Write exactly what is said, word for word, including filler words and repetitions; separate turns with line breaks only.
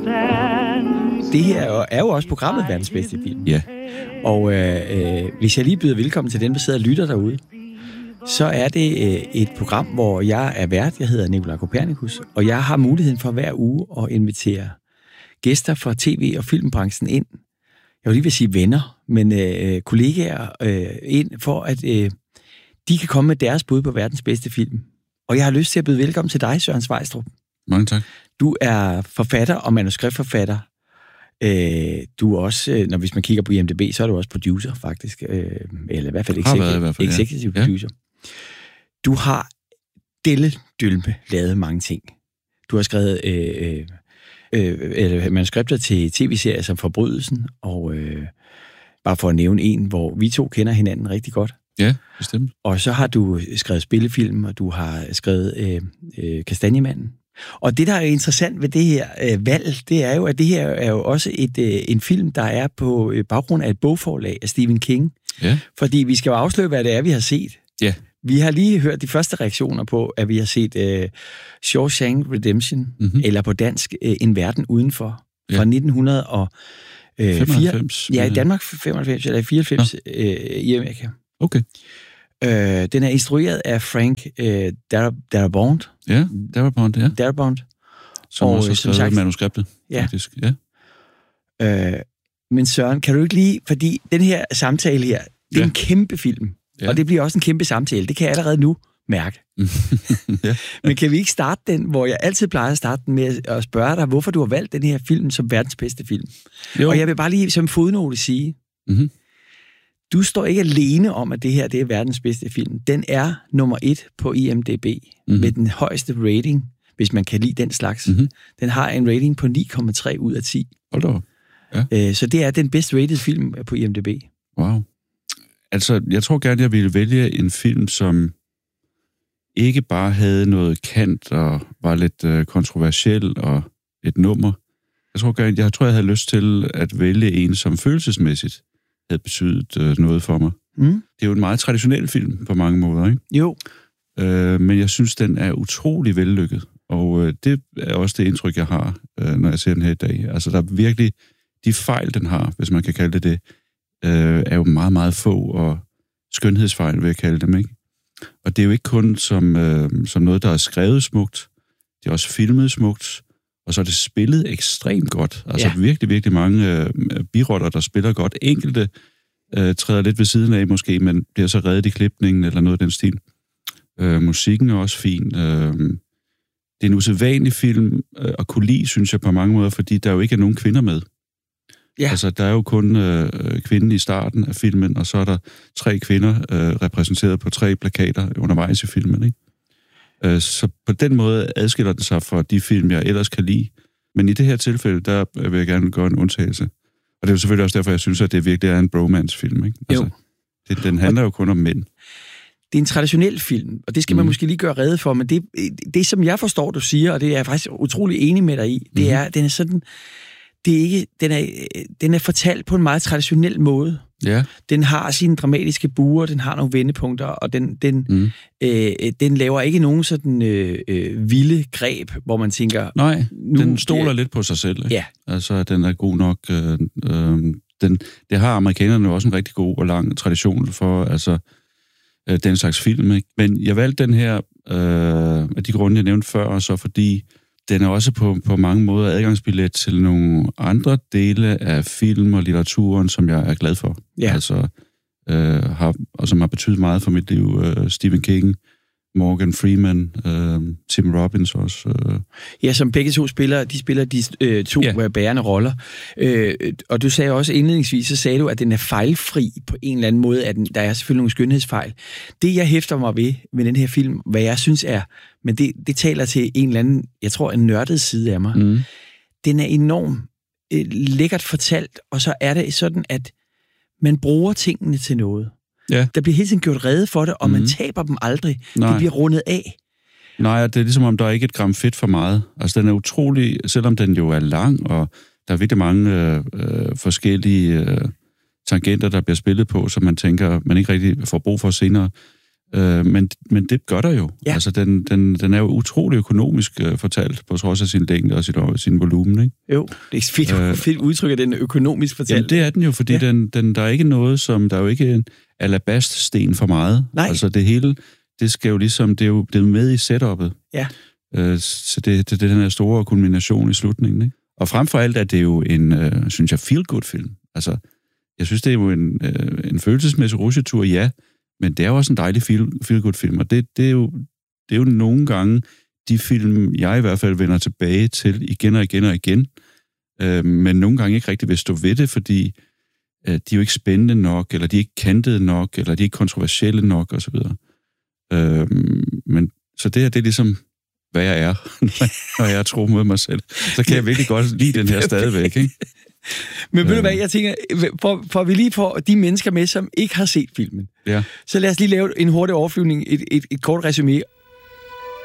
Det her er jo, er jo også programmet Verdens Bedste Film.
Ja.
Og øh, øh, hvis jeg lige byder velkommen til dem, der sidder og lytter derude, så er det øh, et program, hvor jeg er vært. Jeg hedder Nikolaj Kopernikus, og jeg har muligheden for hver uge at invitere gæster fra tv- og filmbranchen ind. Jeg vil lige vil sige venner, men øh, kollegaer øh, ind, for at øh, de kan komme med deres bud på verdens bedste film. Og jeg har lyst til at byde velkommen til dig, Søren Sveistrup.
Mange tak.
Du er forfatter og manuskriptforfatter. Øh, du er også, øh, når hvis man kigger på I M D B, så er du også producer, faktisk. Øh, eller i hvert fald executive, i hvert fald, ja. executive producer. Ja. Du har delle dylme lavet mange ting. Du har skrevet øh, øh, manuskripter til tv-serier som Forbrydelsen, og øh, bare for at nævne en, hvor vi to kender hinanden rigtig godt.
Ja, bestemt.
Og så har du skrevet spillefilm, og du har skrevet øh, øh, Kastanjemanden. Og det, der er interessant ved det her øh, valg, det er jo, at det her er jo også et, øh, en film, der er på øh, baggrund af et bogforlag af Stephen King.
Ja.
Fordi vi skal jo afsløre, hvad det er, vi har set.
Ja.
Vi har lige hørt de første reaktioner på, at vi har set øh, Shawshank Redemption, mm-hmm. eller på dansk, øh, En verden udenfor, ja. Fra nitten femoghalvfems. Ja, i Danmark femoghalvfems, eller fireoghalvfems ja. øh, i Amerika.
Okay.
Øh, den er instrueret af Frank øh, Darabont.
Ja, Darabont, ja.
Darabont.
Som og, også har skrevet sagt, manuskriptet,
ja.
faktisk. Ja.
Øh, men Søren, kan du ikke lige, fordi den her samtale her, det er ja. en kæmpe film, ja. og det bliver også en kæmpe samtale. Det kan jeg allerede nu mærke. ja. Men kan vi ikke starte den, hvor jeg altid plejer at starte den med at spørge dig, hvorfor du har valgt den her film som verdens bedste film? Jo. Og jeg vil bare lige som fodnote sige, mm-hmm. du står ikke alene om, at det her det er verdens bedste film. Den er nummer et på I M D B mm-hmm. med den højeste rating, hvis man kan lide den slags. Mm-hmm. Den har en rating på ni komma tre ud af ti.
Hold da. Ja.
Så det er den bedst rated film på I M D B.
Wow. Altså, jeg tror gerne, jeg ville vælge en film, som ikke bare havde noget kant og var lidt øh, kontroversiel og et nummer. Jeg tror gerne, jeg tror, jeg havde lyst til at vælge en, som følelsesmæssigt havde betydet øh, noget for mig. Mm. Det er jo en meget traditionel film på mange måder, ikke?
Jo.
Øh, men jeg synes, den er utrolig vellykket. Og øh, det er også det indtryk, jeg har, øh, når jeg ser den her i dag. Altså, der er virkelig de fejl, den har, hvis man kan kalde det det, øh, er jo meget, meget få, og skønhedsfejl, vil jeg kalde dem, ikke? Og det er jo ikke kun som, øh, som noget, der er skrevet smukt, det er også filmet smukt, og så er det spillet ekstremt godt. Altså ja. virkelig, virkelig mange øh, biroller, der spiller godt. Enkelte øh, træder lidt ved siden af måske, men bliver så reddet i klipningen eller noget af den stil. Øh, musikken er også fin. Øh, det er en usædvanlig film øh, at kunne lide, synes jeg, på mange måder, fordi der jo ikke er nogen kvinder med. Ja. Altså, der er jo kun øh, kvinden i starten af filmen, og så er der tre kvinder øh, repræsenteret på tre plakater undervejs i filmen, ikke? Øh, så på den måde adskiller den sig fra de film, jeg ellers kan lide. Men i det her tilfælde, der vil jeg gerne gøre en undtagelse. Og det er jo selvfølgelig også derfor, jeg synes, at det virkelig er en bromance-film, ikke? Altså, det, den handler jo kun om mænd.
Det er en traditionel film, og det skal man mm. måske lige gøre rede for, men det, det, som jeg forstår, du siger, og det er jeg faktisk utrolig enig med dig i, det mm. er, den er sådan... Det er ikke, den, er, den er fortalt på en meget traditionel måde.
Ja.
Den har sine dramatiske buer, den har nogle vendepunkter, og den, den, mm. øh, den laver ikke nogen sådan øh, øh, vilde greb, hvor man tænker...
Nej, nu, den stoler øh, lidt på sig selv. Ikke?
Ja.
Altså, den er god nok. Øh, øh, den, det har amerikanerne også en rigtig god og lang tradition for, altså øh, den slags film. Ikke? Men jeg valgte den her øh, af de grunde, jeg nævnte før, og så fordi... Den er også på, på mange måder adgangsbillet til nogle andre dele af film og litteraturen, som jeg er glad for.
Ja.
Altså, øh, har, og som har betydet meget for mit liv. Øh, Stephen King, Morgan Freeman, øh, Tim Robbins også. Øh.
Ja, som begge to spiller, de spiller de øh, to ja. bærende roller. Øh, og du sagde også indledningsvis, så sagde du, at den er fejlfri på en eller anden måde. At den, der er selvfølgelig nogle skønhedsfejl. Det, jeg hæfter mig ved med den her film, hvad jeg synes er, men det, det taler til en eller anden, jeg tror, en nørdet side af mig. Mm. Den er enormt øh, lækkert fortalt, og så er det sådan, at man bruger tingene til noget.
Ja.
Der bliver hele tiden gjort rede for det, og mm. man taber dem aldrig. Nej. Det bliver rundet af.
Nej, det er ligesom, om der er ikke et gram fedt for meget. Altså, den er utrolig, selvom den jo er lang, og der er virkelig mange øh, øh, forskellige øh, tangenter, der bliver spillet på, som man tænker, man ikke rigtig får brug for senere. Øh, men, men det gør der jo.
Ja.
Altså, den, den, den er jo utrolig økonomisk øh, fortalt, på trods af sin længde og sin, sin volumen, ikke?
Jo, det er fedt, øh, fedt udtryk, at den er økonomisk fortalt.
Jamen, det er den jo, fordi ja. den, den, der er ikke noget, som... Der er jo ikke en alabaststen for meget.
Nej.
Altså, det hele, det skal jo ligesom... Det er jo det er med i setup'et.
Ja.
Øh, så det, det, det er den her store kulmination i slutningen, ikke? Og frem for alt er det jo en, øh, synes jeg, feel-good-film. Altså, jeg synes, det er jo en, øh, en følelsesmæssig rusjetur, ja, men det er jo også en dejlig feel-good-film, og det, det, er jo, det er jo nogle gange de film, jeg i hvert fald vender tilbage til igen og igen og igen, øh, men nogle gange ikke rigtig vil stå ved det, fordi øh, de er jo ikke spændende nok, eller de er ikke kantede nok, eller de er ikke kontroversielle nok, osv. Øh, men så det her, det er ligesom... hvad jeg er, når jeg er tro mod mig selv. Så kan jeg virkelig godt lide den her stadigvæk, ikke?
Men ved du hvad, jeg tænker, for, for vi lige får de mennesker med, som ikke har set filmen,
ja.
så lad os lige lave en hurtig overflyvning, et, et, et kort resumé.